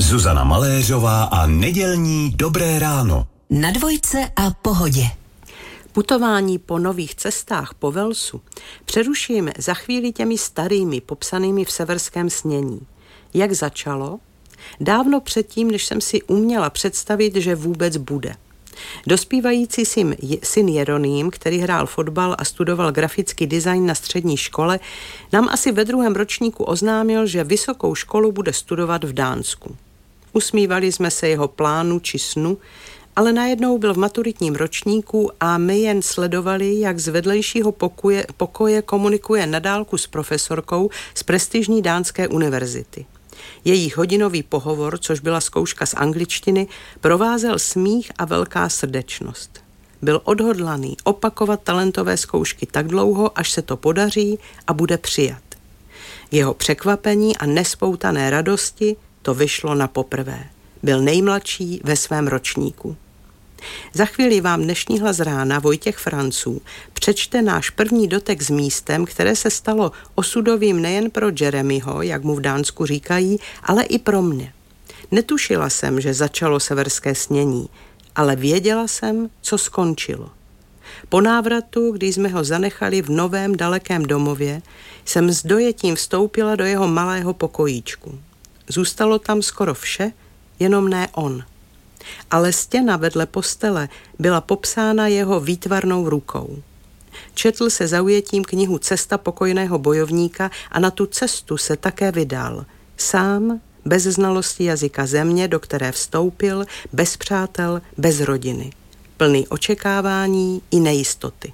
Zuzana Maléřová a nedělní Dobré ráno. Na Dvojce a Pohodě. Putování po nových cestách po Walesu přeruším za chvíli těmi starými, popsanými v Severském snění. Jak začalo? Dávno předtím, než jsem si uměla představit, že vůbec bude. Dospívající syn Jeroným, který hrál fotbal a studoval grafický design na střední škole, nám asi ve 2. ročníku oznámil, že vysokou školu bude studovat v Dánsku. Usmívali jsme se jeho plánu či snu, ale najednou byl v maturitním ročníku a my jen sledovali, jak z vedlejšího pokoje komunikuje na dálku s profesorkou z prestižní dánské univerzity. Jejich hodinový pohovor, což byla zkouška z angličtiny, provázel smích a velká srdečnost. Byl odhodlaný opakovat talentové zkoušky tak dlouho, až se to podaří a bude přijat. K jeho překvapení a nespoutané radosti to vyšlo na poprvé. Byl nejmladší ve svém ročníku. Za chvíli vám dnešní hlas rána Vojtěch Franců přečte náš první dotek s místem, které se stalo osudovým nejen pro Jeremyho, jak mu v Dánsku říkají, ale i pro mě. Netušila jsem, že začalo severské snění, ale věděla jsem, co skončilo. Po návratu, když jsme ho zanechali v novém dalekém domově, jsem s dojetím vstoupila do jeho malého pokojíčku. Zůstalo tam skoro vše, jenom ne on. Ale stěna vedle postele byla popsána jeho výtvarnou rukou. Četl se zaujetím knihu Cesta pokojného bojovníka a na tu cestu se také vydal. Sám, bez znalosti jazyka země, do které vstoupil, bez přátel, bez rodiny. Plný očekávání i nejistoty.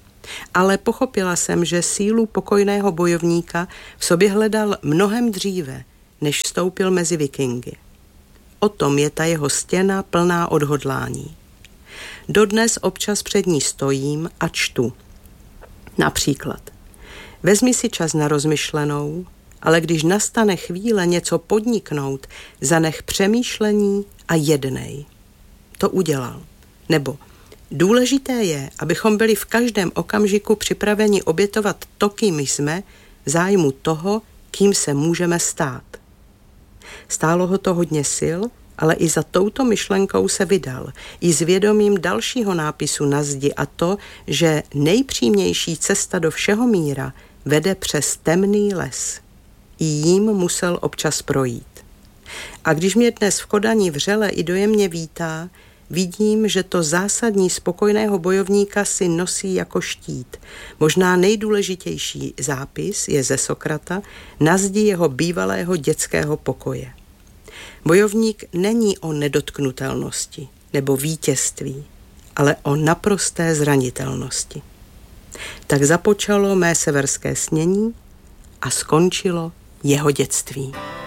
Ale pochopila jsem, že sílu pokojného bojovníka v sobě hledal mnohem dříve, než vstoupil mezi vikingy. O tom je ta jeho stěna plná odhodlání. Dodnes občas před ní stojím a čtu. Například: vezmi si čas na rozmyšlenou, ale když nastane chvíle něco podniknout, zanech přemýšlení a jednej. To udělal. Nebo důležité je, abychom byli v každém okamžiku připraveni obětovat to, kým jsme, v zájmu toho, kým se můžeme stát. Stálo ho to hodně sil, ale i za touto myšlenkou se vydal, i s vědomím dalšího nápisu na zdi, a to, že nejpřímější cesta do všeho míra vede přes temný les. I jím musel občas projít. A když mě dnes v Kodani vřele i dojemně vítá, vidím, že to zásadní spokojného bojovníka si nosí jako štít. Možná nejdůležitější zápis je ze Sokrata na zdi jeho bývalého dětského pokoje. Bojovník není o nedotknutelnosti nebo vítězství, ale o naprosté zranitelnosti. Tak započalo mé severské snění a skončilo jeho dětství.